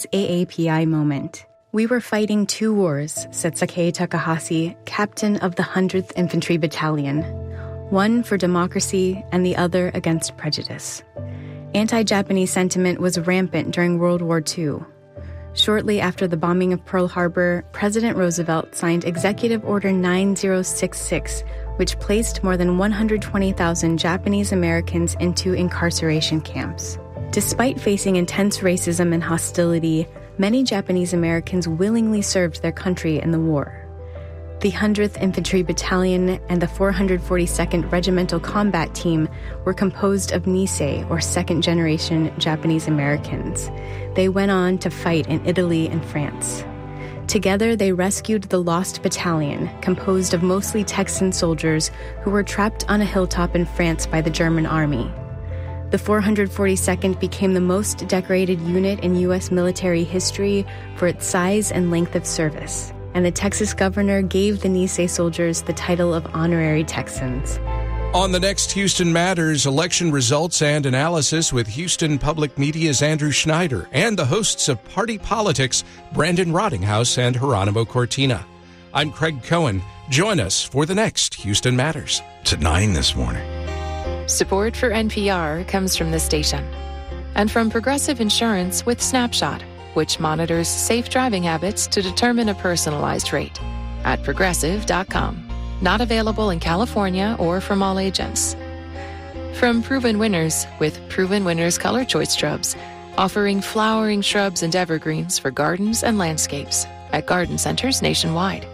Japanese AAPI moment. "We were fighting two wars," said Sakei Takahashi, captain of the 100th Infantry Battalion. One for democracy and the other against prejudice. Anti-Japanese sentiment was rampant during World War II. Shortly after the bombing of Pearl Harbor, President Roosevelt signed Executive Order 9066, which placed more than 120,000 Japanese Americans into incarceration camps. Despite facing intense racism and hostility, many Japanese Americans willingly served their country in the war. The 100th Infantry Battalion and the 442nd Regimental Combat Team were composed of Nisei, or second-generation Japanese Americans. They went on to fight in Italy and France. Together, they rescued the Lost Battalion, composed of mostly Texan soldiers who were trapped on a hilltop in France by the German army. The 442nd became the most decorated unit in U.S. military history for its size and length of service, and the Texas governor gave the Nisei soldiers the title of Honorary Texans. On the next Houston Matters, election results and analysis with Houston Public Media's Andrew Schneider and the hosts of Party Politics, Brandon Rottinghouse and Geronimo Cortina. I'm Craig Cohen. Join us for the next Houston Matters. It's at 9 this morning. Support for NPR comes from this station and from Progressive Insurance with Snapshot, which monitors safe driving habits to determine a personalized rate at Progressive.com. Not available in California or from all agents. From Proven Winners with Proven Winners Color Choice Shrubs, offering flowering shrubs and evergreens for gardens and landscapes at garden centers nationwide.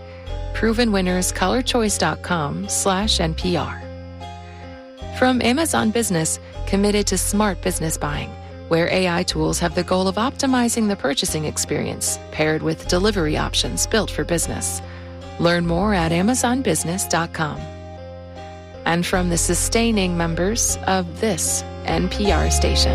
ProvenWinnersColorChoice.com/NPR. From Amazon Business, committed to smart business buying, where AI tools have the goal of optimizing the purchasing experience, paired with delivery options built for business. Learn more at AmazonBusiness.com. And from the sustaining members of this NPR station.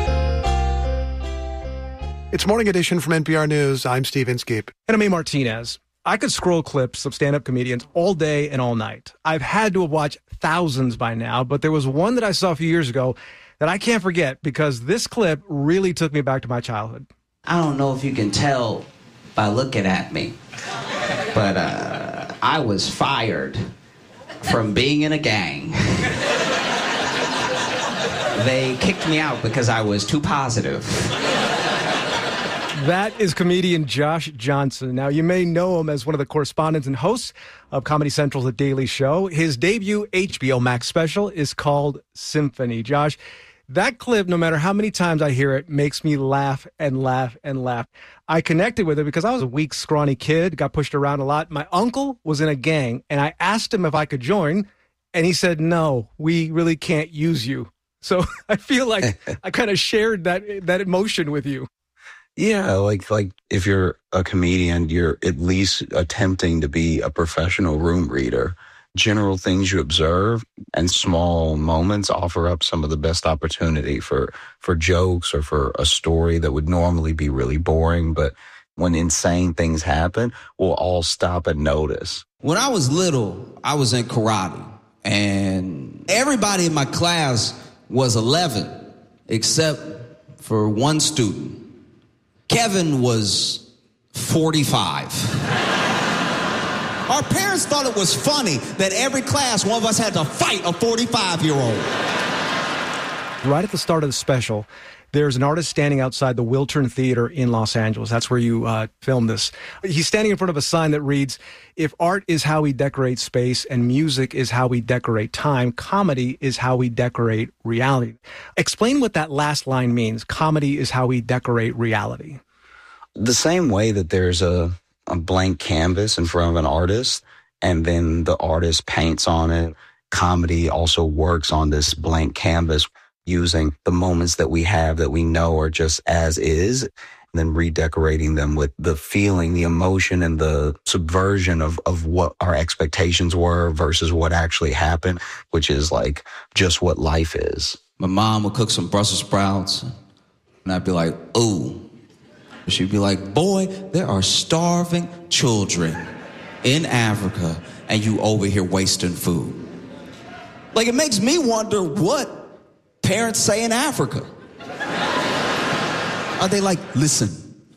It's Morning Edition from NPR News. I'm Steve Inskeep. And I'm A. Martinez. I could scroll clips of stand-up comedians all day and all night. I've had to have watched thousands by now, but there was one that I saw a few years ago that I can't forget because this clip really took me back to my childhood. I don't know if you can tell by looking at me, but I was fired from being in a gang. They kicked me out because I was too positive. That is comedian Josh Johnson. Now, you may know him as one of the correspondents and hosts of Comedy Central's The Daily Show. His debut HBO Max special is called Symphony. Josh, that clip, no matter how many times I hear it, makes me laugh and laugh and laugh. I connected with it because I was a weak, scrawny kid, got pushed around a lot. My uncle was in a gang, and I asked him if I could join, and he said, no, we really can't use you. So I feel like I kind of shared that emotion with you. Yeah, like if you're a comedian, you're at least attempting to be a professional room reader. General things you observe and small moments offer up some of the best opportunity for jokes or for a story that would normally be really boring. But when insane things happen, we'll all stop and notice. When I was little, I was in karate, and everybody in my class was 11, except for one student. Kevin was 45. Our parents thought it was funny that every class, one of us had to fight a 45-year-old. Right at the start of the special, there's an artist standing outside the Wiltern Theater in Los Angeles. That's where you filmed this. He's standing in front of a sign that reads, "If art is how we decorate space and music is how we decorate time, comedy is how we decorate reality." Explain what that last line means. Comedy is how we decorate reality. The same way that there's a blank canvas in front of an artist, and then the artist paints on it. Comedy also works on this blank canvas, using the moments that we have that we know are just as is, and then redecorating them with the feeling, the emotion, and the subversion of what our expectations were versus what actually happened, which is like just what life is. My mom would cook some Brussels sprouts, and I'd be like, ooh. She'd be like, boy, there are starving children in Africa, and you over here wasting food. Like, it makes me wonder what parents say in Africa. Are they like, listen,